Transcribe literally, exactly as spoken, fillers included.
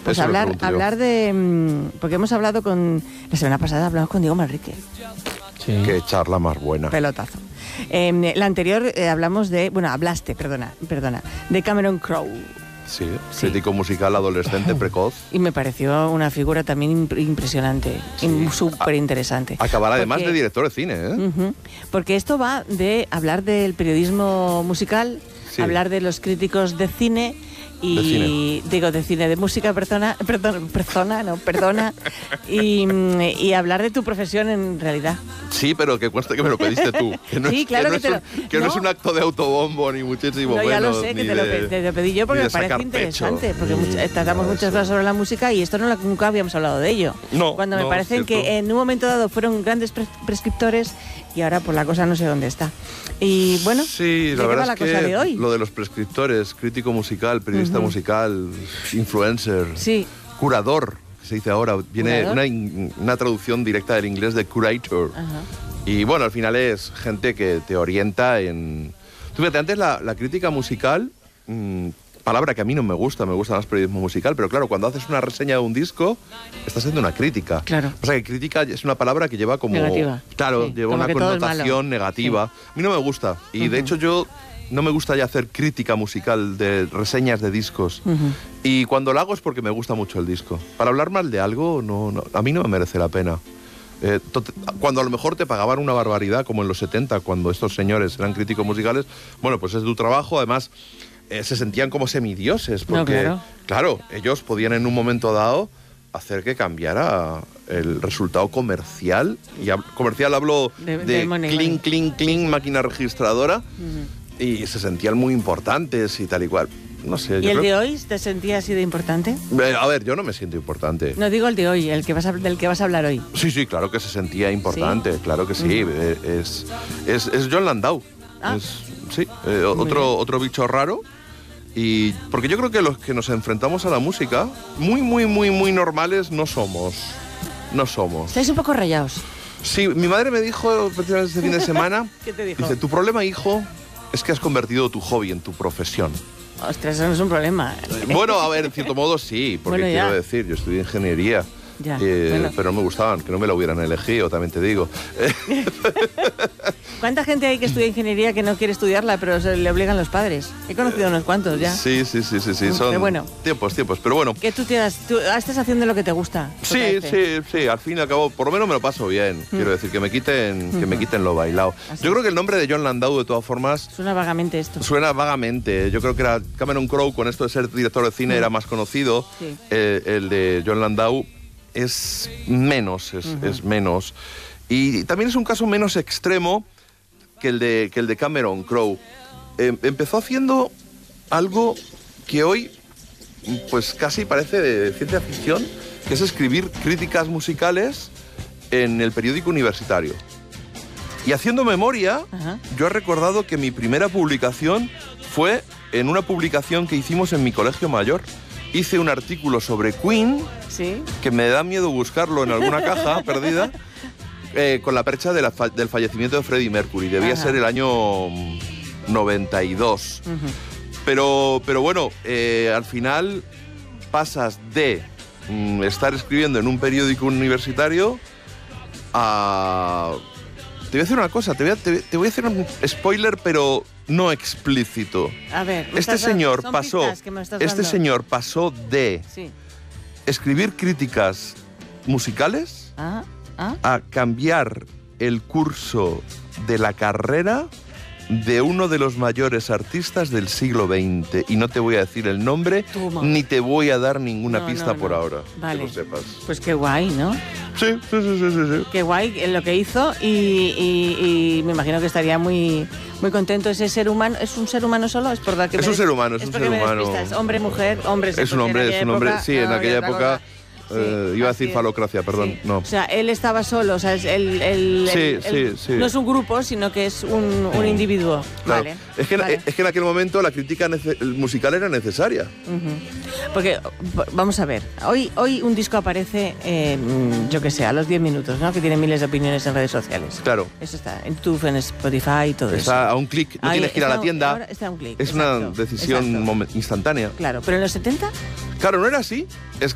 Pues Eso hablar, hablar de... Porque hemos hablado con... La semana pasada hablamos con Diego Manrique. Sí. Qué charla más buena. Pelotazo. Eh, la anterior eh, hablamos de... Bueno, hablaste, perdona, perdona, de Cameron Crowe. Sí, Sí. crítico musical adolescente precoz. Y me pareció una figura también imp- impresionante, Sí. súper interesante. Acabará además Porque- de director de cine, ¿eh? Ujú. Porque esto va de hablar del periodismo musical, Sí. hablar de los críticos de cine y De cine. digo de cine, de música, persona, perdón, persona, no, perdona, y, y hablar de tu profesión en realidad. Sí, pero que cuesta que me lo pediste tú. Que no Sí, es, claro que no que es te un, lo- que no no. es un acto de autobombo ni muchísimo No, menos. ya lo sé, que ni te lo, de- pe- te lo pedí yo porque ni me de parece sacar interesante, pecho, porque ni much- nada tratamos de muchas eso. cosas sobre la música y esto no lo- nunca habíamos hablado de ello. No, Cuando me no, parecen cierto. que en un momento dado fueron grandes pres- prescriptores y ahora por la cosa no sé dónde está. Y bueno, Sí, ¿de la qué verdad va la es cosa que de hoy? lo de los prescriptores, crítico musical, periodista Ujú. musical, influencer, Sí. curador, que se dice ahora, viene ¿Curador? una, in- una traducción directa del inglés de curator. Ajá. Y bueno, al final es gente que te orienta en... Tú fíjate, antes la, la crítica musical, mmm, palabra que a mí no me gusta, me gusta más periodismo musical, pero claro, cuando haces una reseña de un disco, estás haciendo una crítica. Claro. O sea, que crítica es una palabra que lleva como... Negativa. Claro, Sí, lleva como una que todo es connotación malo. negativa. A mí no me gusta. Y de Ujú. hecho yo no me gusta ya hacer crítica musical de reseñas de discos. Ujú. Y cuando lo hago es porque me gusta mucho el disco. Para hablar mal de algo, no, no, a mí no me merece la pena. Eh, to- cuando a lo mejor te pagaban una barbaridad, como en los setenta, cuando estos señores eran críticos musicales, bueno, pues es tu trabajo. Además, eh, se sentían como semidioses, No, porque, claro. claro, ellos podían en un momento dado hacer que cambiara el resultado comercial. Y hab- comercial hablo De- de, de money, clink, money. clink, clink, máquina registradora, Ujú. y se sentían muy importantes y tal y cual. No sé, ¿Y yo el creo- de hoy te sentías así de importante? Eh, A ver, yo no me siento importante. No digo el de hoy, el que vas a, del que vas a hablar hoy. Sí, sí, claro que se sentía importante, claro que sí. Ujú. Eh, es, es, es John Landau. Ah. Es, sí, eh, Muy otro, bien. otro bicho raro. Y porque yo creo que los que nos enfrentamos a la música, muy, muy, muy, muy normales no somos. No somos. Estáis un poco rayados. Sí, mi madre me dijo precisamente este fin de semana, ¿Qué te dijo? dice, tu problema, hijo, es que has convertido tu hobby en tu profesión. Ostras, eso no es un problema. Bueno, a ver, en cierto modo sí, porque Bueno, ya. quiero decir, yo estudié ingeniería, Ya, eh, bueno. pero no me gustaban, que no me la hubieran elegido, también te digo. ¿Cuánta gente hay que estudia ingeniería que no quiere estudiarla, pero se le obligan los padres? He conocido unos cuantos ya. Sí, sí, sí, sí, sí, son Pero bueno. tiempos, tiempos, pero bueno. Que tú, tienes, tú estás haciendo lo que te gusta. Sí, totalmente. sí, sí, al fin y al cabo, por lo menos me lo paso bien. Quiero decir, que me quiten, que me quiten lo bailado. Mm. Así Yo es. creo que el nombre de John Landau, de todas formas, Suena vagamente esto. suena vagamente. Yo creo que era Cameron Crowe, con esto de ser director de cine, era más conocido. Sí. Eh, el de John Landau es menos, es, es menos. Y también es un caso menos extremo que el de, que el de Cameron Crowe. Eh, empezó haciendo algo que hoy pues casi parece de ciencia ficción, que es escribir críticas musicales en el periódico universitario. Y haciendo memoria, Ajá. yo he recordado que mi primera publicación fue en una publicación que hicimos en mi colegio mayor. Hice un artículo sobre Queen, Sí. que me da miedo buscarlo en alguna caja perdida, eh, con la percha de la fa- del fallecimiento de Freddie Mercury. Debía Ajá. ser el año mm, noventa y dos. Ujú. Pero, pero bueno, eh, al final pasas de mm, estar escribiendo en un periódico universitario a... Te voy a decir una cosa, te voy a, te, te voy a hacer un spoiler, pero no explícito. A ver, me Este estás dando- señor son pasó, pistas que me estás este dando. señor pasó de Sí. escribir críticas musicales Ah, ah. a cambiar el curso de la carrera de uno de los mayores artistas del siglo veinte. Y no te voy a decir el nombre, Toma. ni te voy a dar ninguna No, pista no, por no. ahora. Vale. Que lo sepas. Pues qué guay, ¿no? Sí, sí, sí, sí, sí, sí. Qué guay en lo que hizo y, y- y me imagino que estaría muy, muy contento ese ser humano. ¿Es un ser humano solo? Es por dar que Es me un des- ser humano, es un porque ser me des humano. pistas. Hombre, mujer, hombre. sí, Es un porque en hombre, aquella es un hombre. época Sí, en no aquella había otra época cosa. eh, Sí, iba a así decir es. falocracia, perdón. Sí. No. O sea, él estaba solo, o sea, es el, el- el- Sí, el- sí, sí. no es un grupo, sino que es un, un individuo. Claro. Vale. Es, que, vale. es que en aquel momento la crítica nece- musical era necesaria. Ujú. Porque, v- vamos a ver, hoy, hoy un disco aparece, eh, yo qué sé, a los diez minutos, ¿no? Que tiene miles de opiniones en redes sociales. Claro. Eso está en YouTube, en Spotify y todo eso. Está a un clic, no Ahí tienes que ir a está la un- tienda. ahora está a un clic, Es una exacto, decisión exacto. momen- instantánea. Claro, pero en los setenta, Claro, no era así. Es